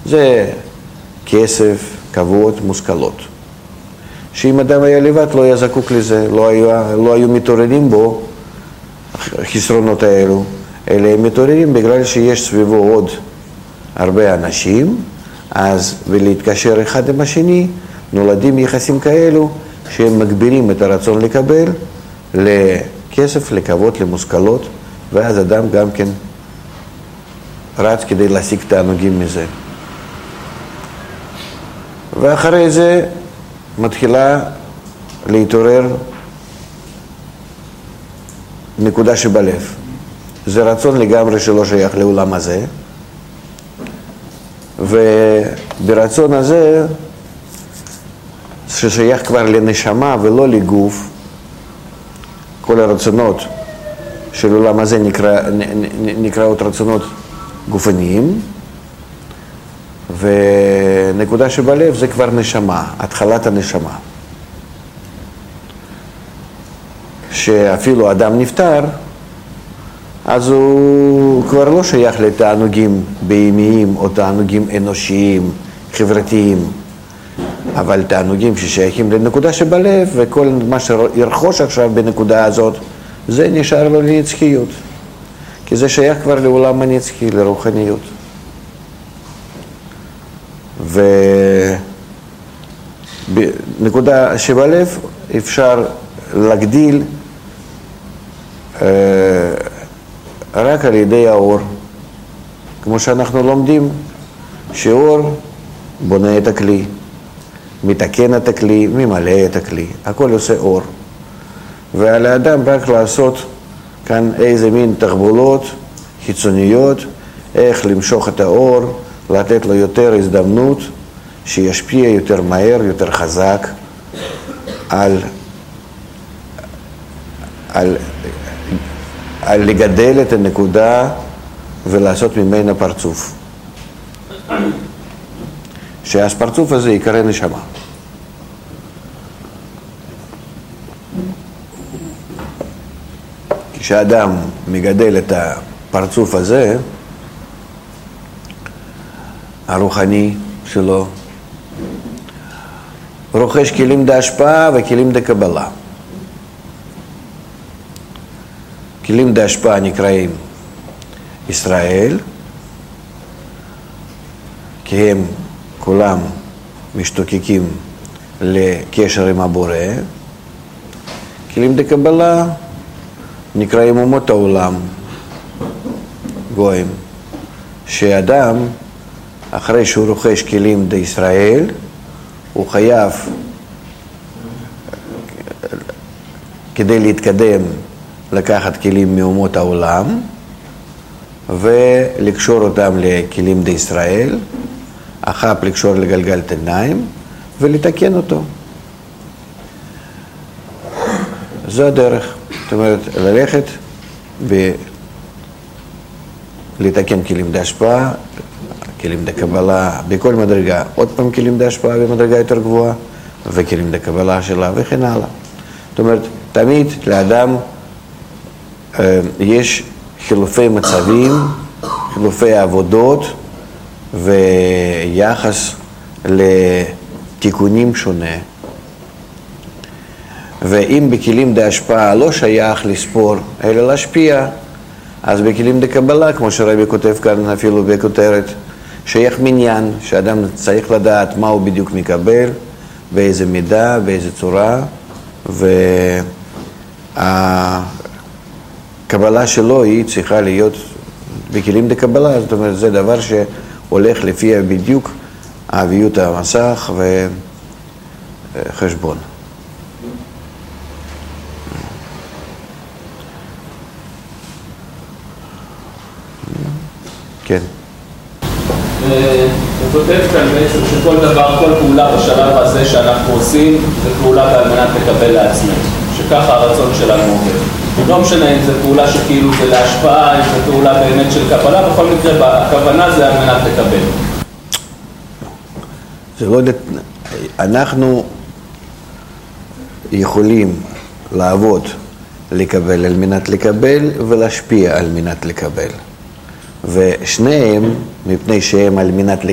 זה כסף, כבוד, מושכלות. שאם אדם היה לבד לא היה זקוק לזה, לא היו מתעוררים בו חסרונות האלו, אלא הם מתעוררים בגלל שיש סביבו עוד הרבה אנשים, אז ולהתקשר אחד עם השני, נולדים יחסים כאלו שהם מגבירים את הרצון לקבל לכסף, לכבוד, למושכלות, ואז אדם גם כן רץ כדי להשיג תענוגים מזה. ואחרי זה מתחילה להתעורר נקודה שבלב. זה רצון לגמרי שלא שייך לעולם הזה, וברצון הזה ששייך כבר לנשמה ולא לגוף, כל הרצונות של עולם הזה נקראות רצונות גופניים, ונקודה שבלב זה כבר נשמה, התחלת הנשמה. שאפילו אדם נפטר, אז הוא כבר לא שייך לתענוגים בהמיים או תענוגים אנושיים, חברתיים, אבל תענוגים ששייכים לנקודה שבלב, וכל מה שירכוש עכשיו בנקודה הזאת, זה נשאר לו לנצחיות. כי זה שייך כבר לעולם הנצחי, לרוחניות. ובנקודה שבלב אפשר להגדיל רק על ידי האור. כמו שאנחנו לומדים, שאור בונה את הכלי, מתקן את הכלי, ממלא את הכלי. הכל עושה אור. ועל האדם רק לעשות כאן איזה מין תחבולות חיצוניות, איך למשוך את האור, לתת לו יותר הזדמנות, שישפיע יותר מהר, יותר חזק על לגדל את הנקודה ולעשות ממנה פרצוף. שאז פרצוף הזה יקרא נשמה. כשאדם מגדל את הפרצוף הזה, הרוחני שלו, רוכש כלים להשפעה וכלים לקבלה. כלים להשפעה נקראים ישראל, כי הם כולם משתוקקים לקשר עם הבורא. כלים לקבלה נקראים אומות העולם, גויים, שאדם אחרי שהוא רוכש כלים לישראל, הוא חייב כדי להתקדם לקחת כלים מאומות העולם ולקשור אותם לכלים לישראל, אחת לקשור לגלגל עיניים ולתקן אותו. זו הדרך. זאת אומרת, ללכת ולתקן כלים להשפעה, כלים לקבלה בכל מדרגה, עוד פעם כלים להשפעה במדרגה יותר גבוהה, וכלים לקבלה שלה וכן הלאה. זאת אומרת, תמיד לאדם יש חילופי מצבים, חילופי עבודות ויחס לתיקונים שונה. ואם בכלים להשפעה לא שייך לספור, אלא להשפיע, אז בכלים לקבלה, כמו שרבי כותב כאן אפילו בכותרת, שייך מניין, שאדם צריך לדעת מה הוא בדיוק מקבל, באיזה מידה, באיזה צורה, והקבלה שלו היא צריכה להיות בכלים לקבלה, זאת אומרת, זה דבר שהולך לפי בדיוק אביות המסך וחשבון. כן. הוא כותב כאן בעצם שכל דבר, כל פעולה בשלב הזה שאנחנו עושים, זה פעולה על מנת לקבל לעצמנו. שככה הרצון שלנו עובד. לא משנה אם זו פעולה שכאילו זה להשפעה, אם זו פעולה באמת של קבלה, בכל מקרה הכוונה זה על מנת לקבל. זה לא... אנחנו יכולים לעבוד, לקבל על מנת לקבל ולהשפיע על מנת לקבל. ושניהם, מפני שהם על מנת